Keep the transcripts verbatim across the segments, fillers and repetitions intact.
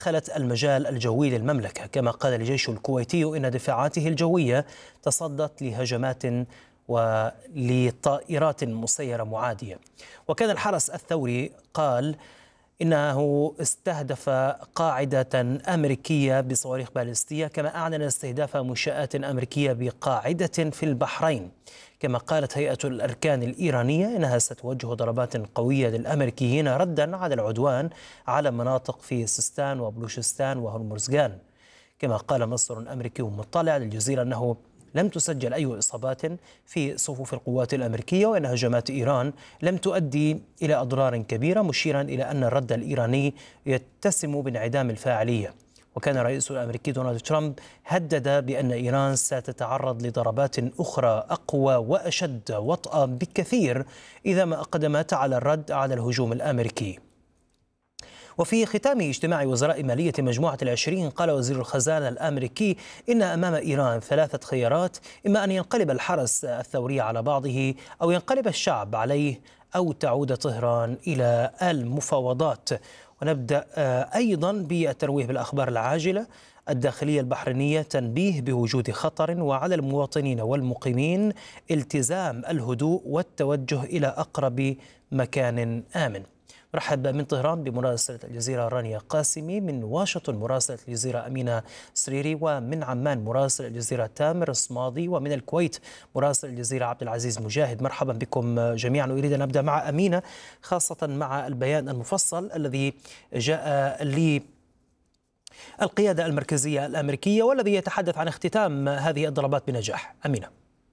دخلت المجال الجوي للمملكة. كما قال الجيش الكويتي إن دفاعاته الجوية تصدت لهجمات ولطائرات مسيرة معادية. وكان الحرس الثوري قال إنه استهدف قاعدة أمريكية بصواريخ باليستية، كما أعلن استهداف منشآت أمريكية بقاعدة في البحرين. كما قالت هيئة الأركان الإيرانية إنها ستوجه ضربات قوية للأمريكيين ردا على العدوان على مناطق في سيستان وبلوشستان وهرمزغان. كما قال مصدر أمريكي مطلع للجزيرة أنه لم تسجل أي إصابات في صفوف القوات الأمريكية، وأن هجمات إيران لم تؤدي إلى أضرار كبيرة، مشيرا إلى أن الرد الإيراني يتسم بانعدام الفاعلية. وكان الرئيس الأمريكي دونالد ترامب هدد بأن إيران ستتعرض لضربات أخرى أقوى وأشد وطأة بكثير إذا ما أقدمت على الرد على الهجوم الأمريكي. وفي ختام اجتماع وزراء مالية مجموعة العشرين قال وزير الخزانة الأمريكي إن أمام إيران ثلاثة خيارات: إما أن ينقلب الحرس الثوري على بعضه، أو ينقلب الشعب عليه، أو تعود طهران إلى المفاوضات. ونبدأ أيضا بالترويح بالأخبار العاجلة. الداخلية البحرينية تنبيه بوجود خطر، وعلى المواطنين والمقيمين التزام الهدوء والتوجه إلى أقرب مكان آمن. رحب من طهران بمراسلة الجزيرة رانيا قاسمي، من واشنطن مراسلة الجزيرة أمينة سريري، ومن عمان مراسل الجزيرة تامر الصماضي، ومن الكويت مراسل الجزيرة عبد العزيز مجاهد. مرحبا بكم جميعا. أريد أن أبدأ مع أمينة، خاصة مع البيان المفصل الذي جاء لي القيادة المركزية الأمريكية والذي يتحدث عن اختتام هذه الضربات بنجاح. أمينة.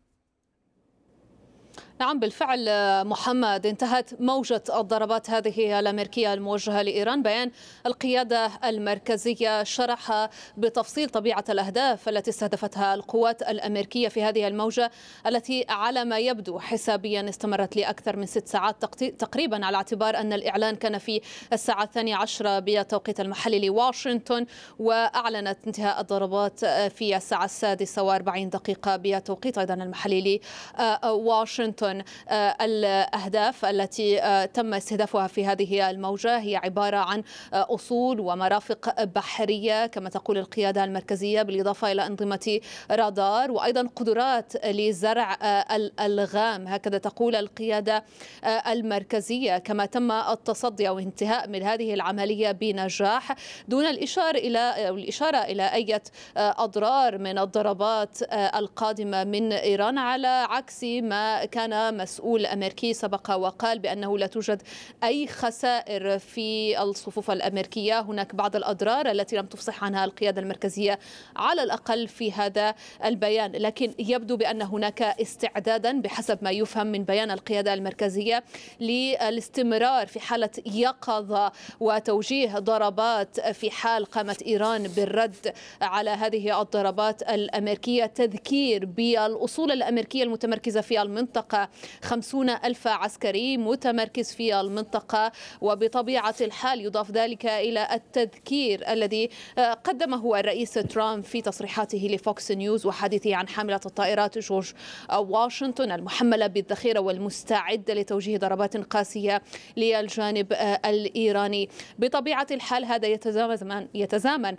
نعم بالفعل محمد، انتهت موجة الضربات هذه الأمريكية الموجهة لإيران. بيان القيادة المركزية شرح بتفصيل طبيعة الأهداف التي استهدفتها القوات الأمريكية في هذه الموجة، التي على ما يبدو حسابيا استمرت لأكثر من ست ساعات تقريبا، على اعتبار أن الإعلان كان في الساعة الثانية عشرة بالتوقيت المحلي لواشنطن، وأعلنت انتهاء الضربات في الساعة السادسة وأربعين دقيقة بالتوقيت أيضا المحلي لواشنطن. الأهداف التي تم استهدافها في هذه الموجة هي عبارة عن أصول ومرافق بحرية كما تقول القيادة المركزية، بالإضافة إلى أنظمة رادار، وأيضا قدرات لزرع الألغام، هكذا تقول القيادة المركزية. كما تم التصدي أو انتهاء من هذه العملية بنجاح، دون الإشارة إلى الإشارة إلى أي أضرار من الضربات القادمة من إيران، على عكس ما كان مسؤول أمريكي سبق وقال بأنه لا توجد أي خسائر في الصفوف الأمريكية. هناك بعض الأضرار التي لم تفصح عنها القيادة المركزية على الأقل في هذا البيان، لكن يبدو بأن هناك استعدادا بحسب ما يفهم من بيان القيادة المركزية للاستمرار في حالة يقظة وتوجيه ضربات في حال قامت إيران بالرد على هذه الضربات الأمريكية. تذكير بالأصول الأمريكية المتمركزة في المنطقة، خمسون ألف عسكري متمركز في المنطقة، وبطبيعة الحال يضاف ذلك إلى التذكير الذي قدمه الرئيس ترامب في تصريحاته لفوكس نيوز وحديثه عن حاملة الطائرات جورج واشنطن المحملة بالذخيرة والمستعدة لتوجيه ضربات قاسية للجانب الإيراني. بطبيعة الحال هذا يتزامن يتزامن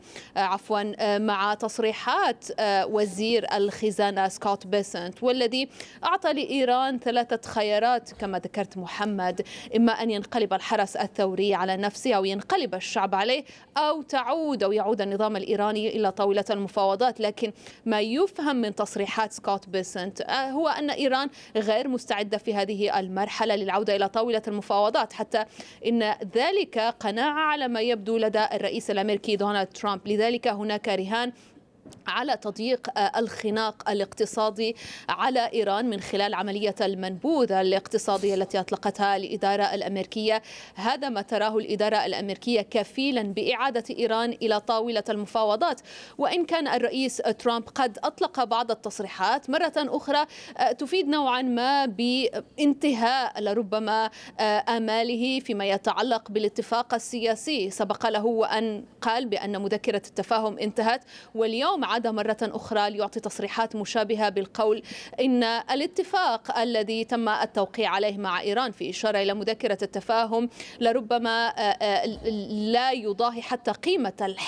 عفوا مع تصريحات وزير الخزانة سكوت بيسنت، والذي أعطى لإيران ثلاثة خيارات كما ذكرت محمد: إما أن ينقلب الحرس الثوري على نفسه، أو ينقلب الشعب عليه، أو تعود أو يعود النظام الإيراني إلى طاولة المفاوضات. لكن ما يفهم من تصريحات سكوت بيسنت هو أن إيران غير مستعدة في هذه المرحلة للعودة إلى طاولة المفاوضات، حتى إن ذلك قناعة على ما يبدو لدى الرئيس الأمريكي دونالد ترامب. لذلك هناك رهان على تضييق الخناق الاقتصادي على إيران من خلال عملية المنبوذ الاقتصادي التي أطلقتها الإدارة الأمريكية. هذا ما تراه الإدارة الأمريكية كفيلا بإعادة إيران إلى طاولة المفاوضات، وإن كان الرئيس ترامب قد أطلق بعض التصريحات مرة أخرى تفيد نوعا ما بانتهاء لربما آماله فيما يتعلق بالاتفاق السياسي. سبق له أن قال بأن مذكرة التفاهم انتهت، واليوم عاد عاد مرة أخرى ليعطي تصريحات مشابهة بالقول إن الاتفاق الذي تم التوقيع عليه مع إيران، في إشارة إلى مذكرة التفاهم، لربما لا يضاهي حتى قيمة